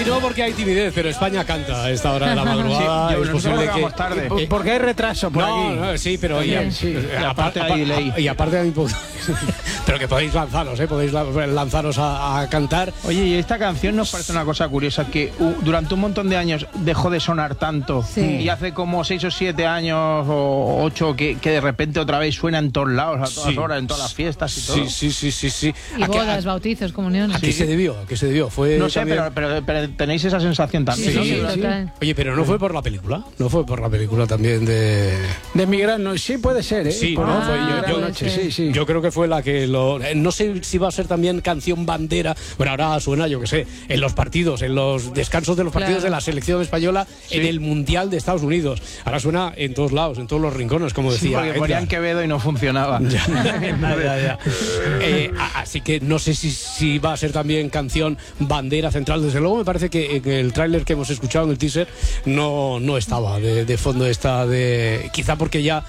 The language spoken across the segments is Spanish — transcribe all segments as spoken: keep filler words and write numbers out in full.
no porque hay timidez, pero España canta a esta hora de la madrugada. Sí, yo, es posible que... tarde. Eh, Porque hay retraso por no, aquí. no, sí, pero ya, Sí. y aparte, hay delay. y aparte hay po- pero que podéis lanzaros, ¿eh? Podéis lanzaros a, a cantar. Oye, y esta canción nos parece una cosa curiosa, que uh, durante un montón de años dejó de sonar tanto, Sí. y hace como seis o siete años o ocho que, que de repente otra vez suena en todos lados, a todas Sí. horas, en todas las fiestas y todo. Sí, sí, sí, sí, sí. Y ¿A qué- bodas, a- bautizos, comuniones. ¿A qué se debió? ¿A qué se debió? Fue No sé, también- pero, pero, pero tenéis esa sensación también, Sí, ¿no? sí, Sí, total. Oye, pero no fue por la película, no fue por la película también de... De Migran, no, sí puede ser, ¿eh? Sí, Por no, la fue- Gran yo- yo- Noche, sí, sí. Yo creo que fue la que lo... eh, No sé si va a ser también canción bandera. Bueno, ahora suena, yo que sé, en los partidos, en los descansos de los partidos Claro. de la selección española, en el Mundial de Estados Unidos. Ahora suena en todos lados, en todos los rincones, como Sí, decía. porque Edgar. ponían Quevedo y no funcionaba. Ya, ya, ya. Eh, a- así que no sé si, si va a ser también canción bandera central. Desde luego me parece que en el tráiler que hemos escuchado en el teaser no, no estaba de, de fondo esta de... Quizá porque ya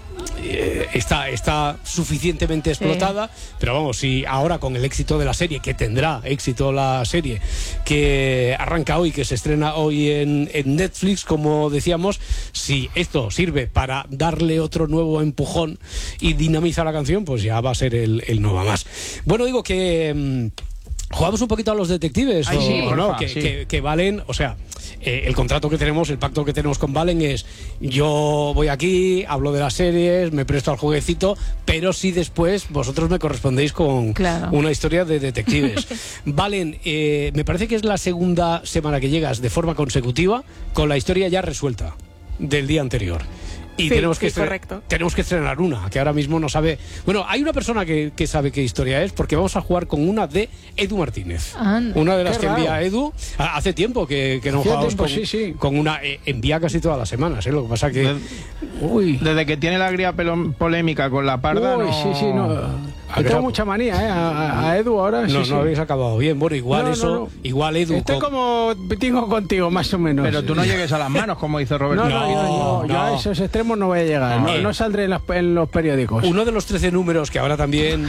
eh, está, está suficientemente explotada, pero vamos, si ahora con el éxito de la serie, que tendrá éxito la serie, que arranca hoy, que se estrena hoy en, en Netflix, como decíamos, si esto sirve para darle otro nuevo empujón y dinamiza la canción, pues ya va a ser el, el no va más. Bueno, digo que... mm, ¿jugamos un poquito a los detectives? Ay, o, sí, o no? porfa, que, sí. que- que Valen, o sea, eh, el contrato que tenemos, el pacto que tenemos con Valen es: yo voy aquí, hablo de las series, me presto al jueguecito, pero si después vosotros me correspondéis con Claro. una historia de detectives. Valen, eh, me parece que es la segunda semana que llegas de forma consecutiva con la historia ya resuelta del día anterior. Y Sí, tenemos que sí, estre- correcto. tenemos que estrenar una, que ahora mismo no sabe... Bueno, hay una persona que, que sabe qué historia es, porque vamos a jugar con una de Edu Martínez. Anda. Una de las Qué que raro. envía Edu. Ha- Hace tiempo que, que no Hacía jugamos tiempo, con, sí, sí. con una... eh, envía casi todas las semanas, ¿eh? Lo que pasa que... De- Uy, Desde que tiene la agria pelo- polémica con la parda, Uy, no... sí, sí, no. A Le ver, tengo a- mucha manía, ¿eh? A, a- a Edu ahora. no, sí, no sí. habéis acabado bien. Bueno, igual No, no, eso... no. Igual Edu... Estoy con- como tengo contigo, más o menos. Pero tú no llegues a las manos, como dice Roberto. No, no, yo, yo- yo no. a esos extremos no voy a llegar. No, Eh. no saldré en, las- en los periódicos. Uno de los trece números que ahora también...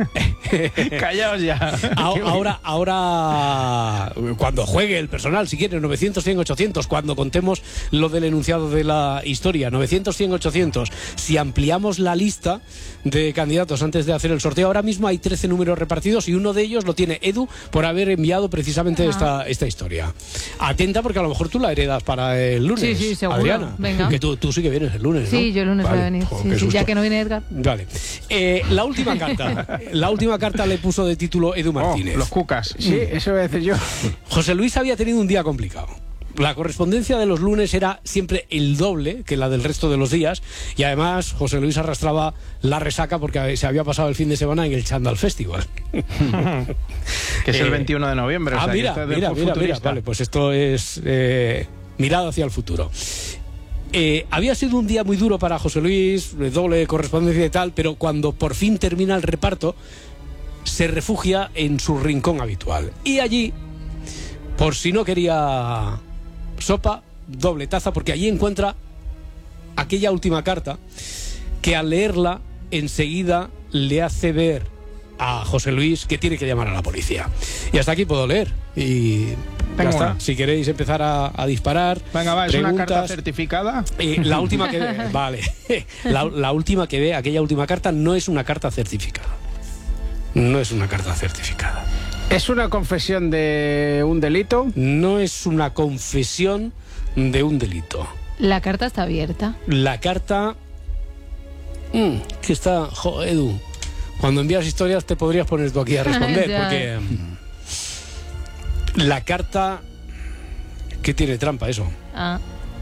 Callaos ya. A- Ahora, ahora, cuando juegue el personal, si quiere, novecientos, cien, ochocientos, cuando contemos lo del enunciado de la historia, novecientos, cien, ochocientos, si ampliamos la lista de candidatos antes de hacer el sorteo, ahora mismo hay trece números repartidos y uno de ellos lo tiene Edu por haber enviado precisamente esta, esta historia. Atenta, porque a lo mejor tú la heredas para el lunes. Sí, sí, seguro. Adriana, Venga. que tú, tú sí que vienes el lunes, ¿no? Sí, yo el lunes Vale. voy a venir. Jo, Sí, qué sí, susto. ya que no viene Edgar. Vale. Eh, la última carta. La última carta le puso de título Edu Oh, Martínez. los cucas. Sí, eso voy a decir yo. José Luis había tenido un día complicado. La correspondencia de los lunes era siempre el doble que la del resto de los días, y además José Luis arrastraba la resaca porque se había pasado el fin de semana en el Chandal Festival. Que es el Eh, veintiuno de noviembre. o Ah, sea, que mira, esto es de mira, fu- mira, mira. futurista. Vale, pues esto es eh, mirada hacia el futuro. Eh, había sido un día muy duro para José Luis, de doble correspondencia y tal, pero cuando por fin termina el reparto, se refugia en su rincón habitual. Y allí, por si no quería sopa, doble taza, porque allí encuentra aquella última carta que al leerla enseguida le hace ver a José Luis que tiene que llamar a la policía. Y hasta aquí puedo leer. Y ya Tengo está. una. Si queréis empezar a, a disparar. Venga, va, es una carta preguntas. certificada. Eh, la última que ve, vale. La, la última que ve, aquella última carta, no es una carta certificada. No es una carta certificada. ¿Es una confesión de un delito? No es una confesión de un delito. La carta está abierta. La carta... Mm, que está... Jo, Edu, cuando envías historias te podrías poner tú aquí a responder, Ya. porque... mm, la carta... ¿Qué tiene trampa eso? Ah.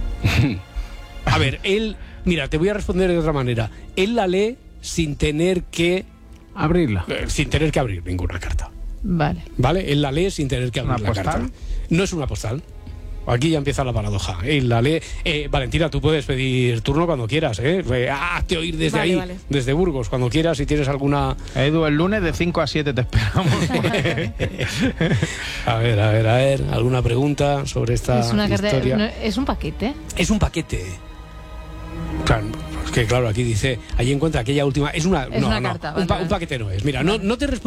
A ver, él... Mira, te voy a responder de otra manera. Él la lee sin tener que... Abrirla. eh, sin tener que abrir ninguna carta. Vale. ¿Vale? Él la lee sin tener que abrir ¿Una la postal? carta. No es una postal. Aquí ya empieza la paradoja. Él la lee. Eh, Valentina, tú puedes pedir turno cuando quieras, ¿eh? Eh, Hazte oír desde Vale, ahí, vale. desde Burgos, cuando quieras, si tienes alguna... Edu, el lunes de cinco a siete te esperamos. A ver, a ver, a ver, alguna pregunta sobre esta Es una carta. historia. no, es un paquete. Es un paquete. Claro, es que claro, aquí dice, allí encuentra aquella última... Es una, Es no, una no, carta, un, vale, pa- vale. un paquete no es. Mira, no, no te respondo